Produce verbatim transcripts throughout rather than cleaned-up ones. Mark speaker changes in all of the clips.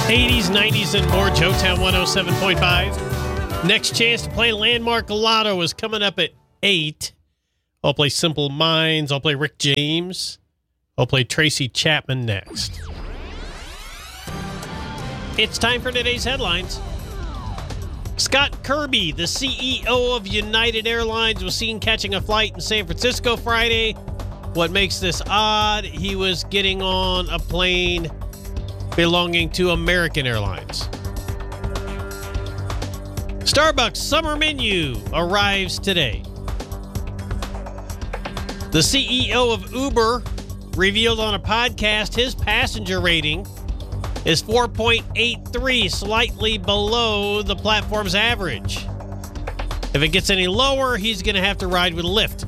Speaker 1: eighties, nineties, and more. Joetown one oh seven point five. Next chance to play Landmark Lotto is coming up at eight. I'll play Simple Minds. I'll play Rick James. I'll play Tracy Chapman next. It's time for today's headlines. Scott Kirby, the C E O of United Airlines, was seen catching a flight in San Francisco Friday. What makes this odd? He was getting on a plane belonging to American Airlines. Starbucks summer menu arrives today. The C E O of Uber revealed on a podcast his passenger rating is four point eight three, slightly below the platform's average. If it gets any lower, he's going to have to ride with Lyft.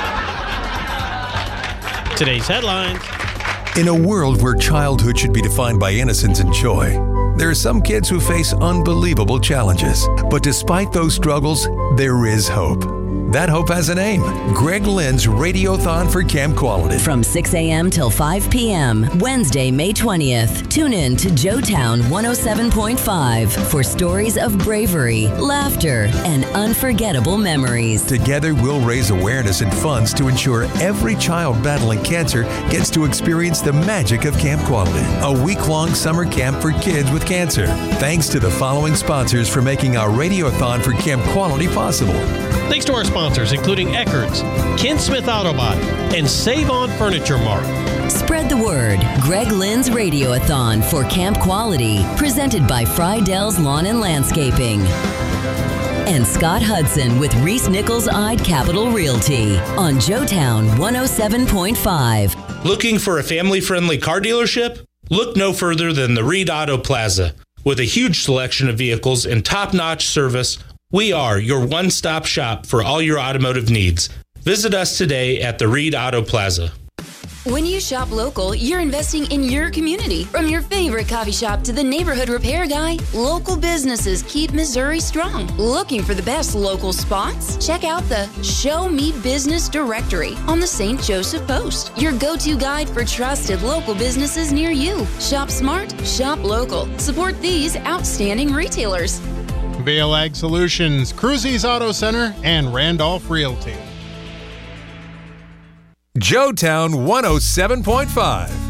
Speaker 1: Today's headlines.
Speaker 2: In a world where childhood should be defined by innocence and joy, there are some kids who face unbelievable challenges. But despite those struggles, there is hope. That hope has a name. Greg Lynn's Radiothon for Camp Quality.
Speaker 3: From six a.m. till five p.m., Wednesday, May twentieth. Tune in to Joetown one oh seven point five for stories of bravery, laughter, and unforgettable memories.
Speaker 2: Together, we'll raise awareness and funds to ensure every child battling cancer gets to experience the magic of Camp Quality, a week-long summer camp for kids with cancer. Thanks to the following sponsors for making our Radiothon for Camp Quality possible.
Speaker 1: Thanks to our sponsors, including Eckerd's, Ken Smith Autobot, and Save On Furniture Mart.
Speaker 3: Spread the word. Greg Lynn's Radiothon for Camp Quality, presented by Frydell's Lawn and Landscaping. And Scott Hudson with Reese Nichols-Eyed Capital Realty on Joetown one oh seven point five.
Speaker 4: Looking for a family-friendly car dealership? Look no further than the Reed Auto Plaza. With a huge selection of vehicles and top-notch service, we are your one-stop shop for all your automotive needs. Visit us today at the Reed Auto Plaza.
Speaker 5: When you shop local, you're investing in your community. From your favorite coffee shop to the neighborhood repair guy, local businesses keep Missouri strong. Looking for the best local spots? Check out the Show Me Business directory on the Saint Joseph Post, your go-to guide for trusted local businesses near you. Shop smart, shop local. Support these outstanding retailers.
Speaker 6: Vail Ag Solutions, Cruzy's Auto Center, and Randolph Realty.
Speaker 2: Joetown one oh seven point five.